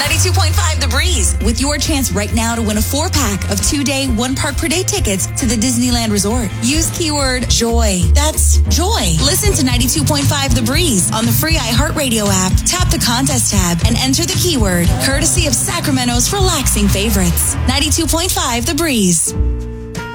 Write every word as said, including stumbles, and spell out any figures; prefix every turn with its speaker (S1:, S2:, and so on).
S1: ninety-two point five The Breeze, with your chance right now to win a four-pack of two-day, one-park-per-day tickets to the Disneyland Resort. Use keyword JOY. That's joy. Listen to ninety-two point five The Breeze on the free iHeartRadio app. Tap the contest tab and enter the keyword, courtesy of Sacramento's relaxing favorites. ninety-two point five The Breeze.